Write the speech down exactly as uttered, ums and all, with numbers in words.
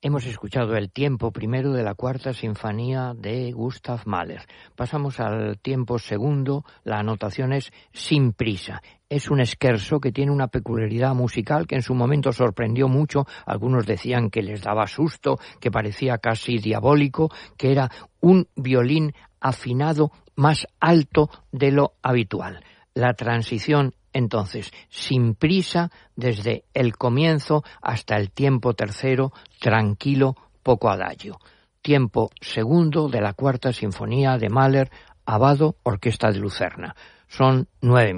Hemos escuchado el tiempo primero de la Cuarta Sinfonía de Gustav Mahler. Pasamos al tiempo segundo. La anotación es sin prisa. Es un scherzo que tiene una peculiaridad musical que en su momento sorprendió mucho. Algunos decían que les daba susto, que parecía casi diabólico, que era un violín afinado más alto de lo habitual. La transición, entonces, sin prisa, desde el comienzo hasta el tiempo tercero, tranquilo, poco adagio. Tiempo segundo de la Cuarta Sinfonía de Mahler, Abbado, Orquesta de Lucerna. Son nueve